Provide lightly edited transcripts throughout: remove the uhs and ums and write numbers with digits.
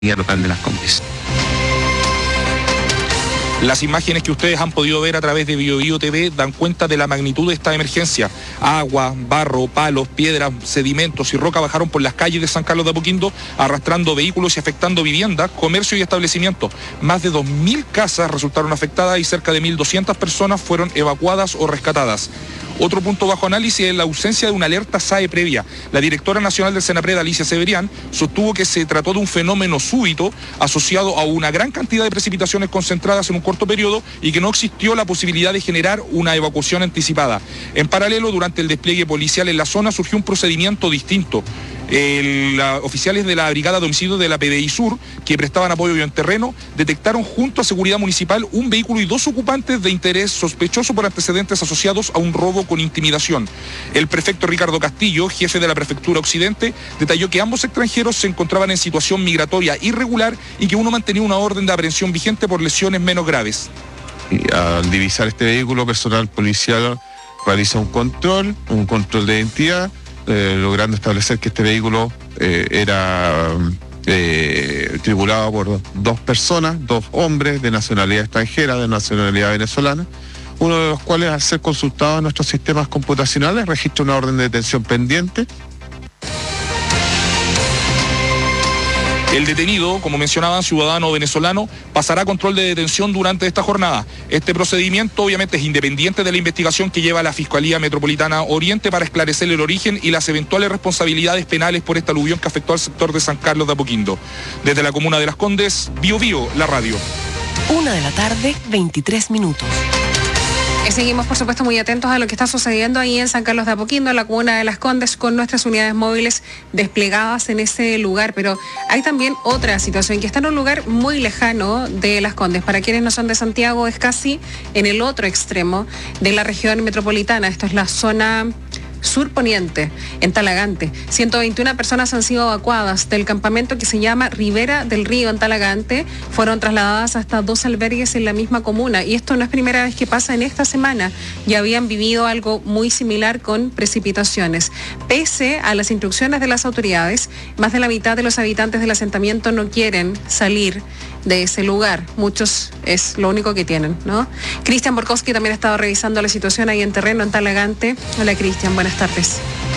total de Las Condes. Las imágenes que ustedes han podido ver a través de BioBio TV dan cuenta de la magnitud de esta emergencia. Agua, barro, palos, piedras, sedimentos y roca bajaron por las calles de San Carlos de Apoquindo, arrastrando vehículos y afectando viviendas, comercio y establecimientos. Más de 2.000 casas resultaron afectadas y cerca de 1.200 personas fueron evacuadas o rescatadas. Otro punto bajo análisis es la ausencia de una alerta SAE previa. La directora nacional del Senapred, Alicia Severian, sostuvo que se trató de un fenómeno súbito asociado a una gran cantidad de precipitaciones concentradas en un corto periodo y que no existió la posibilidad de generar una evacuación anticipada. En paralelo, durante el despliegue policial en la zona surgió un procedimiento distinto. Oficiales de la Brigada de Homicidios de la PDI Sur, que prestaban apoyo en terreno, detectaron junto a Seguridad Municipal un vehículo y 2 ocupantes de interés sospechoso por antecedentes asociados a un robo con intimidación. El prefecto Ricardo Castillo, jefe de la Prefectura Occidente, detalló que ambos extranjeros se encontraban en situación migratoria irregular y que uno mantenía una orden de aprehensión vigente por lesiones menos graves. Y al divisar este vehículo, personal policial realiza un control de identidad, logrando establecer que este vehículo era tripulado por 2 personas, 2 hombres de nacionalidad extranjera, de nacionalidad venezolana, uno de los cuales, al ser consultado en nuestros sistemas computacionales, registra una orden de detención pendiente. El detenido, como mencionaban, ciudadano venezolano, pasará a control de detención durante esta jornada. Este procedimiento obviamente es independiente de la investigación que lleva la Fiscalía Metropolitana Oriente para esclarecer el origen y las eventuales responsabilidades penales por esta aluvión que afectó al sector de San Carlos de Apoquindo. Desde la comuna de Las Condes, BioBio, la radio. 1:23 p.m. Seguimos, por supuesto, muy atentos a lo que está sucediendo ahí en San Carlos de Apoquindo, en la comuna de Las Condes, con nuestras unidades móviles desplegadas en ese lugar. Pero hay también otra situación que está en un lugar muy lejano de Las Condes. Para quienes no son de Santiago, es casi en el otro extremo de la región metropolitana. Esto es la zona surponiente, en Talagante. 121 personas han sido evacuadas del campamento que se llama Ribera del Río en Talagante. Fueron trasladadas hasta 2 albergues en la misma comuna. Y esto no es primera vez que pasa en esta semana. Ya habían vivido algo muy similar con precipitaciones. Pese a las instrucciones de las autoridades, más de la mitad de los habitantes del asentamiento no quieren salir de ese lugar. Muchos es lo único que tienen, ¿no? Cristian Borkowski también ha estado revisando la situación ahí en terreno en Talagante. Hola, Cristian, buenas tardes.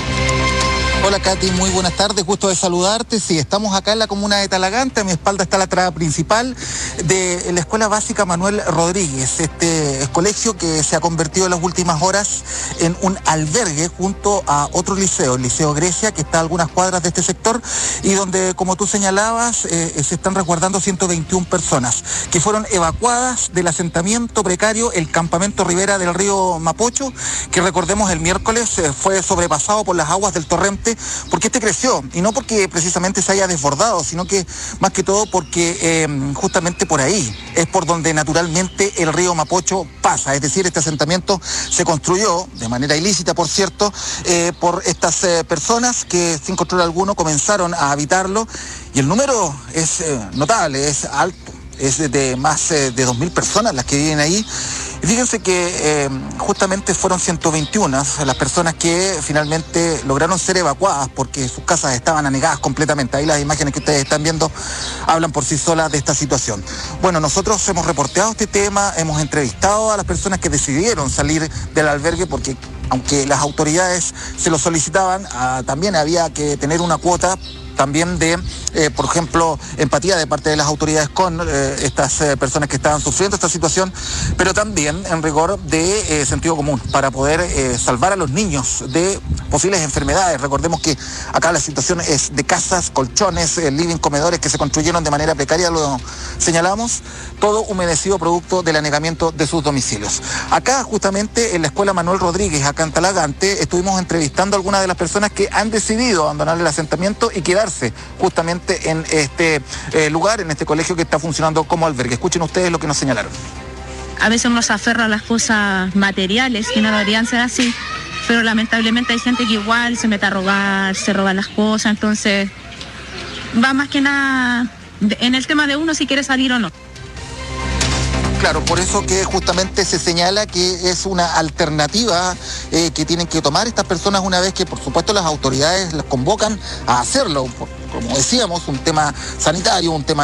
Hola, Katy, muy buenas tardes, gusto de saludarte. Sí, estamos acá en la comuna de Talagante, a mi espalda está la entrada principal de la Escuela Básica Manuel Rodríguez, este colegio que se ha convertido en las últimas horas en un albergue junto a otro liceo, el Liceo Grecia, que está a algunas cuadras de este sector y donde, como tú señalabas, se están resguardando 121 personas que fueron evacuadas del asentamiento precario, el campamento Ribera del Río Mapocho, que recordemos el miércoles fue sobrepasado por las aguas del torrente, porque este creció, y no porque precisamente se haya desbordado, sino que más que todo porque justamente por ahí es por donde naturalmente el río Mapocho pasa, es decir, este asentamiento se construyó de manera ilícita, por cierto, por estas personas que sin control alguno comenzaron a habitarlo, y el número es notable, es alto, es de más de 2.000 personas las que viven ahí. Fíjense que justamente fueron 121 las personas que finalmente lograron ser evacuadas porque sus casas estaban anegadas completamente. Ahí las imágenes que ustedes están viendo hablan por sí solas de esta situación. Bueno, nosotros hemos reporteado este tema, hemos entrevistado a las personas que decidieron salir del albergue porque aunque las autoridades se lo solicitaban, también había que tener una cuota también de, por ejemplo, empatía de parte de las autoridades con estas personas que estaban sufriendo esta situación, pero también en rigor de sentido común para poder salvar a los niños de posibles enfermedades. Recordemos que acá la situación es de casas, colchones, living, comedores que se construyeron de manera precaria, lo señalamos, todo humedecido producto del anegamiento de sus domicilios. Acá justamente en la Escuela Manuel Rodríguez, acá en Talagante, estuvimos entrevistando a algunas de las personas que han decidido abandonar el asentamiento y quedarse justamente en este lugar, en este colegio que está funcionando como albergue. Escuchen ustedes lo que nos señalaron. A veces uno se aferra a las cosas materiales que no deberían ser así, pero lamentablemente hay gente que igual se mete a robar, se roban las cosas, entonces va más que nada en el tema de uno si quiere salir o no. Claro, por eso que justamente se señala que es una alternativa que tienen que tomar estas personas una vez que, por supuesto, las autoridades las convocan a hacerlo. como decíamos, un tema sanitario, un tema